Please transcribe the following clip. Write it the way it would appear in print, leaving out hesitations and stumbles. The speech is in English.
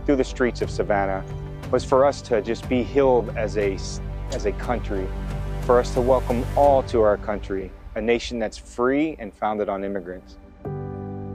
through the streets of Savannah was for us to just be healed as a country, for us to welcome all to our country, a nation that's free and founded on immigrants.